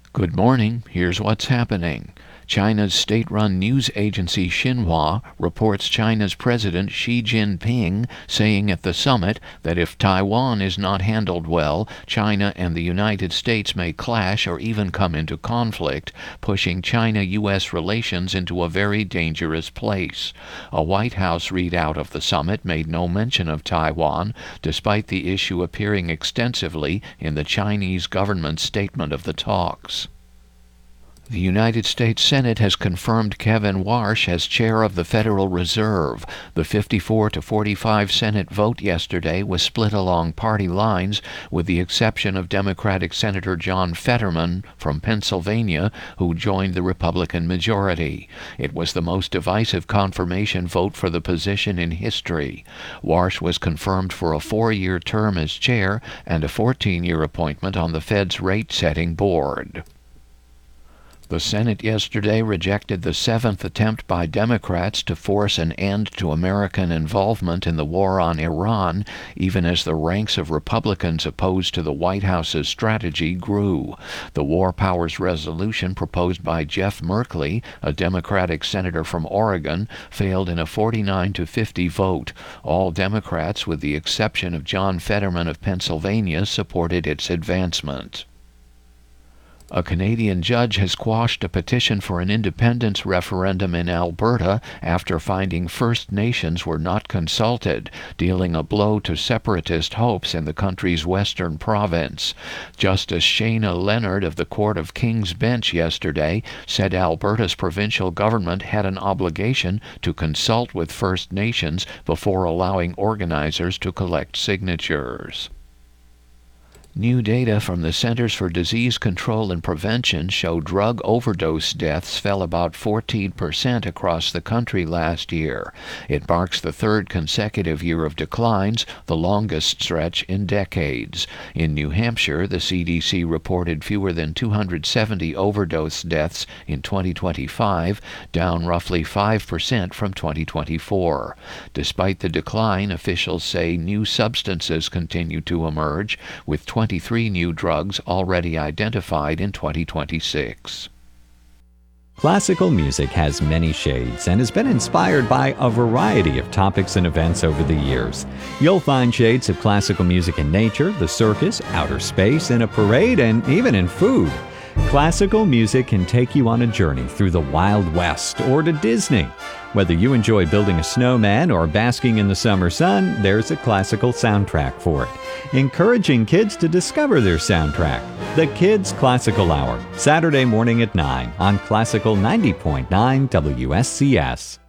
Good morning. Here's what's happening. China's state-run news agency Xinhua reports China's President Xi Jinping saying at the summit that if Taiwan is not handled well, China and the United States may clash or even come into conflict, pushing China-U.S. relations into a very dangerous place. A White House readout of the summit made no mention of Taiwan, despite the issue appearing extensively in the Chinese government's statement of the talks. The United States Senate has confirmed Kevin Warsh as chair of the Federal Reserve. The 54-45 Senate vote yesterday was split along party lines, with the exception of Democratic Senator John Fetterman from Pennsylvania, who joined the Republican majority. It was the most divisive confirmation vote for the position in history. Warsh was confirmed for a 4-year term as chair and a 14-year appointment on the Fed's rate-setting board. The Senate yesterday rejected the 7th attempt by Democrats to force an end to American involvement in the war on Iran, even as the ranks of Republicans opposed to the White House's strategy grew. The War Powers resolution proposed by Jeff Merkley, a Democratic senator from Oregon, failed in a 49-50 vote. All Democrats, with the exception of John Fetterman of Pennsylvania, supported its advancement. A Canadian judge has quashed a petition for an independence referendum in Alberta after finding First Nations were not consulted, dealing a blow to separatist hopes in the country's western province. Justice Shayna Leonard of the Court of King's Bench yesterday said Alberta's provincial government had an obligation to consult with First Nations before allowing organizers to collect signatures. New data from the Centers for Disease Control and Prevention show drug overdose deaths fell about 14% across the country last year. It marks the third consecutive year of declines, the longest stretch in decades. In New Hampshire, the CDC reported fewer than 270 overdose deaths in 2025, down roughly 5% from 2024. Despite the decline, officials say new substances continue to emerge, with 23 new drugs already identified in 2026. Classical music has many shades and has been inspired by a variety of topics and events over the years. You'll find shades of classical music in nature, the circus, outer space, in a parade, and even in food. Classical music can take you on a journey through the Wild West or to Disney. Whether you enjoy building a snowman or basking in the summer sun, there's a classical soundtrack for it. Encouraging kids to discover their soundtrack. The Kids Classical Hour, Saturday morning at 9 on Classical 90.9 WSCS.